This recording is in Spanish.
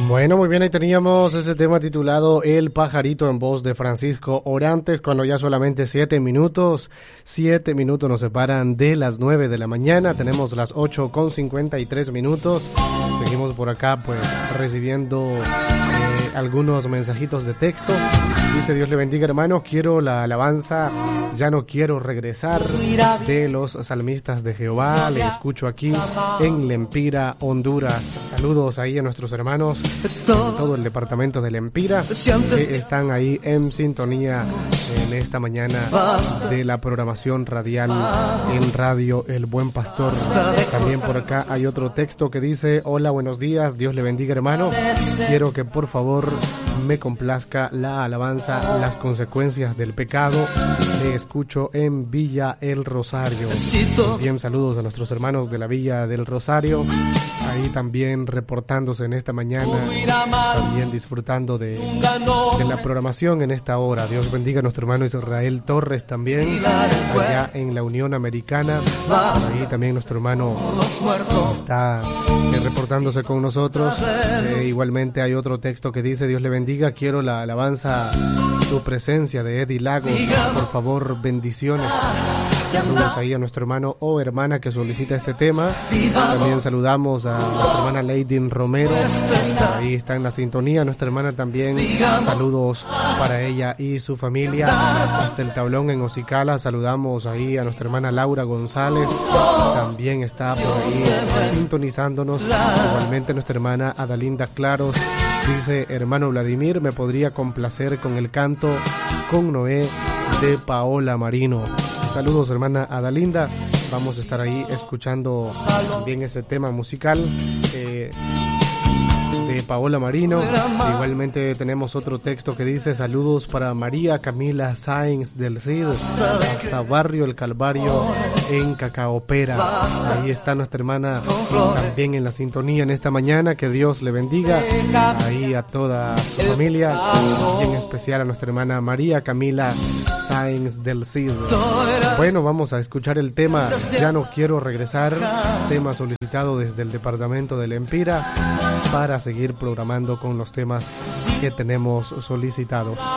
Bueno, muy bien, ahí teníamos ese tema titulado El Pajarito en voz de Francisco Orantes, cuando ya solamente 7 minutos nos separan de las 9 de la mañana, tenemos las 8:53. Seguimos por acá pues recibiendo algunos mensajitos de texto. Dice: Dios le bendiga, hermano, quiero la alabanza Ya no quiero regresar de los salmistas de Jehová. Le escucho aquí en Lempira, Honduras. Saludos ahí a nuestros hermanos de todo el departamento de Lempira que están ahí en sintonía en esta mañana de la programación radial en Radio El Buen Pastor. También por acá hay otro texto que dice: hola, buenos días, Dios le bendiga, hermano, quiero que por favor me complazca la alabanza Las consecuencias del pecado. Le escucho en Villa El Rosario. Bien, saludos a nuestros hermanos de la Villa del Rosario, ahí también reportándose en esta mañana, también disfrutando de la programación en esta hora. Dios bendiga a nuestro hermano Israel Torres también, allá en la Unión Americana. Ahí también nuestro hermano está reportándose con nosotros. Igualmente hay otro texto que dice: Dios le bendiga, quiero la alabanza Tu presencia de Eddie Lagos, por favor, bendiciones. Saludos ahí a nuestro hermano o hermana que solicita este tema. También saludamos a nuestra hermana Leydin Romero, ahí está en la sintonía. Nuestra hermana también, saludos para ella y su familia. Hasta el Tablón en Ocicala, saludamos ahí a nuestra hermana Laura González, también está por ahí sintonizándonos. Igualmente nuestra hermana Adalinda Claros dice: hermano Vladimir, ¿me podría complacer con el canto Con Noé de Paola Marino? Saludos, hermana Adalinda. Vamos a estar ahí escuchando también ese tema musical de Paola Marino. Igualmente tenemos otro texto que dice: saludos para María Camila Sáenz del Cid, hasta Barrio El Calvario en Cacaopera. Ahí está nuestra hermana también en la sintonía en esta mañana. Que Dios le bendiga ahí a toda su familia, y en especial a nuestra hermana María Camila Sáenz del Cid. Bueno, vamos a escuchar el tema Ya no quiero regresar, tema solicitado desde el departamento de Lempira, para seguir programando con los temas que tenemos solicitados.